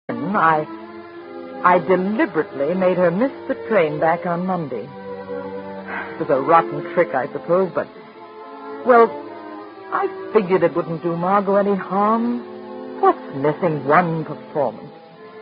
I deliberately made her miss the train back on Monday. It was a rotten trick, I suppose, but, well, I figured it wouldn't do Margot any harm. What's missing one performance?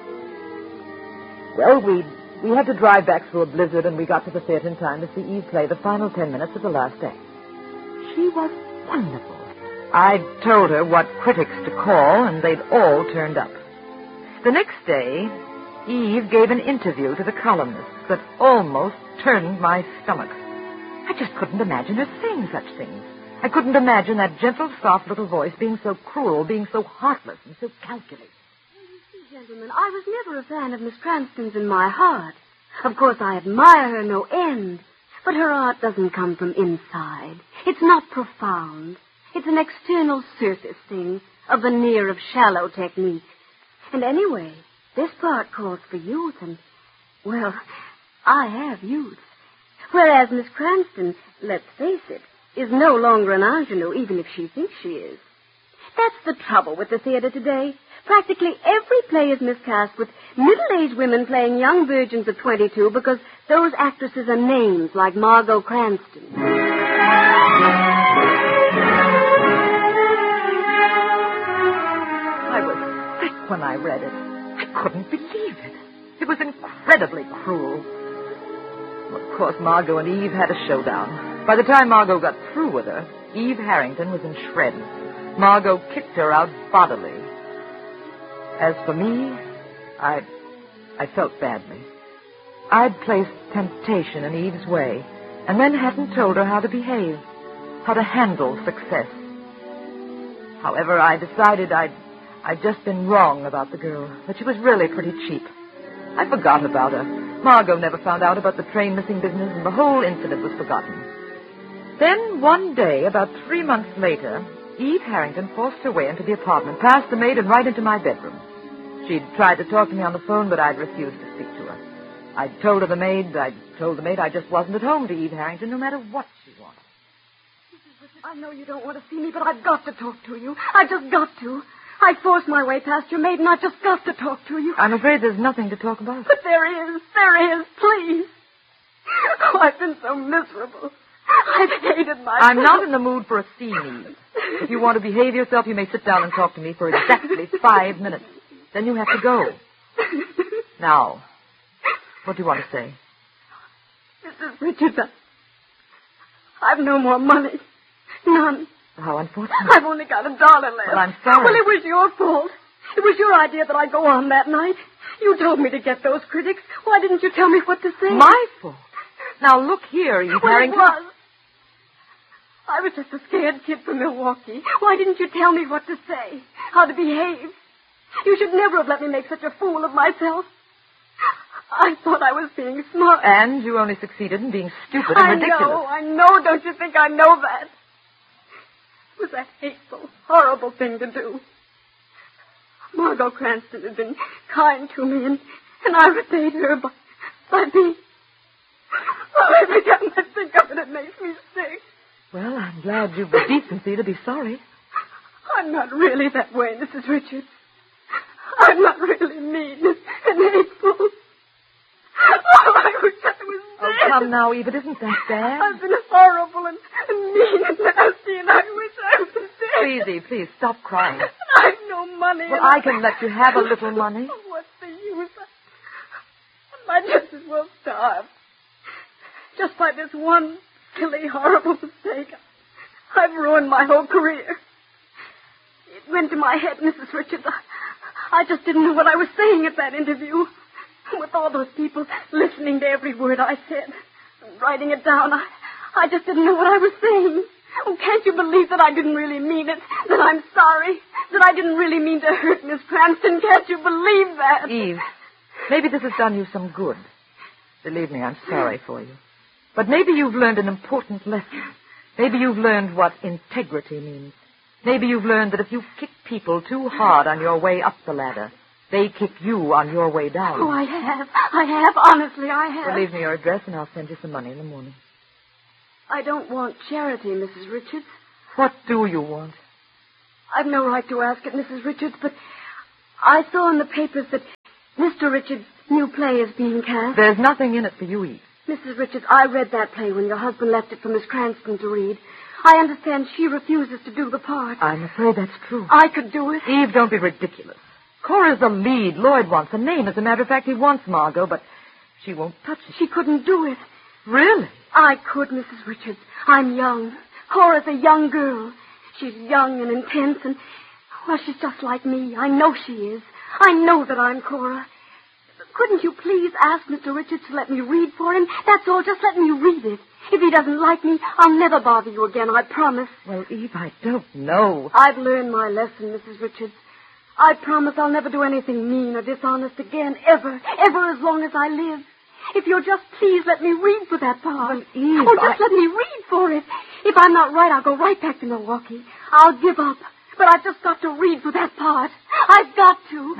Well, we had to drive back through a blizzard, and we got to the theater in time to see Eve play the final 10 minutes of the last act. She was wonderful. I told her what critics to call, and they'd all turned up. The next day, Eve gave an interview to the columnists that almost turned my stomach. I just couldn't imagine her saying such things. I couldn't imagine that gentle, soft little voice being so cruel, being so heartless and so calculating. Gentlemen, I was never a fan of Miss Cranston's in my heart. Of course, I admire her no end. But her art doesn't come from inside. It's not profound. It's an external surface thing, a veneer of shallow technique. And anyway, this part calls for youth, and, well, I have youth. Whereas Miss Cranston, let's face it, is no longer an ingenue, even if she thinks she is. That's the trouble with the theater today. Practically every play is miscast with middle-aged women playing young virgins of 22 because those actresses are names like Margot Cranston. I was sick when I read it. I couldn't believe it. It was incredibly cruel. Of course, Margot and Eve had a showdown. By the time Margot got through with her, Eve Harrington was in shreds. Margot kicked her out bodily. As for me, I felt badly. I'd placed temptation in Eve's way, and then hadn't told her how to behave, how to handle success. However, I decided I'd just been wrong about the girl, that she was really pretty cheap. I forgot about her. Margot never found out about the train missing business, and the whole incident was forgotten. Then, one day, about 3 months later, Eve Harrington forced her way into the apartment, past the maid, and right into my bedroom. She'd tried to talk to me on the phone, but I'd refused to speak to her. I'd told the maid I just wasn't at home to Eve Harrington, no matter what she wanted. Mrs. Richards, I know you don't want to see me, but I've got to talk to you. I've just got to. I forced my way past your maid, and I've just got to talk to you. I'm afraid there's nothing to talk about. But there is, please. Oh, I've been so miserable. I've hated myself. I'm not in the mood for a scene, Eve. If you want to behave yourself, you may sit down and talk to me for exactly 5 minutes. Then you have to go. Now, what do you want to say? Mrs. Richards, I've no more money. None. How unfortunate. I've only got $1 left. Well, I'm sorry. Well, it was your fault. It was your idea that I go on that night. You told me to get those critics. Why didn't you tell me what to say? My fault? Now, look here, Eve Harrington. It was. I was just a scared kid from Milwaukee. Why didn't you tell me what to say? How to behave? You should never have let me make such a fool of myself. I thought I was being smart. And you only succeeded in being stupid and ridiculous. I know. Don't you think I know that? It was a hateful, horrible thing to do. Margot Cranston had been kind to me, and I repaid her by being... Oh, every time I think of it, it makes me sick. Well, I'm glad you've the decency to be sorry. I'm not really that way, Mrs. Richards. I'm not really mean and hateful. Oh, I wish I was dead. Oh, come now, Eve. It isn't that bad. I've been horrible and mean and nasty, and I wish I was dead. Please, Eve, please, stop crying. I've no money. Well, I can let you have a little money. Oh, what's the use? I just as well starve. Just by this one silly, horrible mistake, I've ruined my whole career. It went to my head, Mrs. Richards. I just didn't know what I was saying at that interview. With all those people listening to every word I said and writing it down, I just didn't know what I was saying. Oh, can't you believe that I didn't really mean it? That I'm sorry? That I didn't really mean to hurt Miss Cranston? Can't you believe that? Eve, maybe this has done you some good. Believe me, I'm sorry for you. But maybe you've learned an important lesson. Maybe you've learned what integrity means. Maybe you've learned that if you kick people too hard on your way up the ladder, they kick you on your way down. Oh, I have. Honestly, I have. Well, leave me your address and I'll send you some money in the morning. I don't want charity, Mrs. Richards. What do you want? I've no right to ask it, Mrs. Richards, but I saw in the papers that Mr. Richards' new play is being cast. There's nothing in it for you, Eve. Mrs. Richards, I read that play when your husband left it for Miss Cranston to read. I understand she refuses to do the part. I'm afraid that's true. I could do it. Eve, don't be ridiculous. Cora's the lead. Lloyd wants a name. As a matter of fact, he wants Margot, but she won't touch it. She couldn't do it. Really? I could, Mrs. Richards. I'm young. Cora's a young girl. She's young and intense and, well, she's just like me. I know she is. I know that I'm Cora. Couldn't you please ask Mr. Richards to let me read for him? That's all. Just let me read it. If he doesn't like me, I'll never bother you again, I promise. Well, Eve, I don't know. I've learned my lesson, Mrs. Richards. I promise I'll never do anything mean or dishonest again, ever as long as I live. If you'll just please let me read for that part. Well, Eve, just let me read for it. If I'm not right, I'll go right back to Milwaukee. I'll give up. But I've just got to read for that part. I've got to.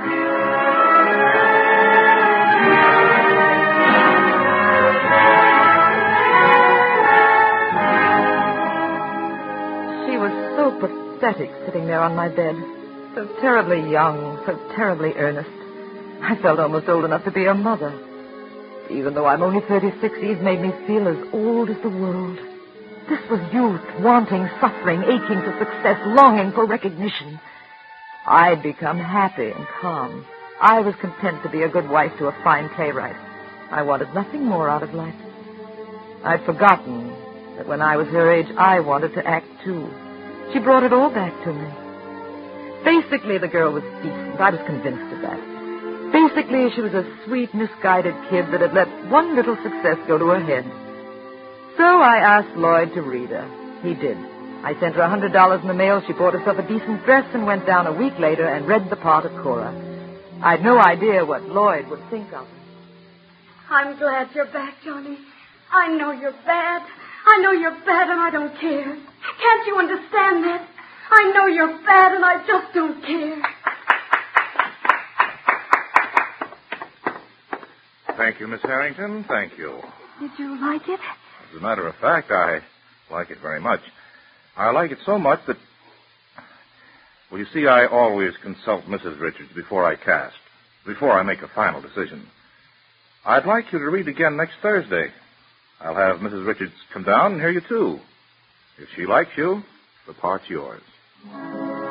She was so pathetic sitting there on my bed. So terribly young, so terribly earnest. I felt almost old enough to be her mother. Even though I'm only 36, Eve made me feel as old as the world. This was youth, wanting, suffering, aching for success, longing for recognition. I'd become happy and calm. I was content to be a good wife to a fine playwright. I wanted nothing more out of life. I'd forgotten that when I was her age, I wanted to act too. She brought it all back to me. Basically, the girl was decent. I was convinced of that. Basically, she was a sweet, misguided kid that had let one little success go to her head. So I asked Lloyd to read her. He did. I sent her $100 in the mail. She bought herself a decent dress and went down a week later and read the part of Cora. I'd no idea what Lloyd would think of her. I'm glad you're back, Johnny. I know you're bad. I know you're bad and I don't care. Can't you understand that? I know you're bad and I just don't care. Thank you, Miss Harrington. Thank you. Did you like it? As a matter of fact, I like it very much. I like it so much that... Well, you see, I always consult Mrs. Richards before I cast, before I make a final decision. I'd like you to read again next Thursday. I'll have Mrs. Richards come down and hear you, too. If she likes you, the part's yours.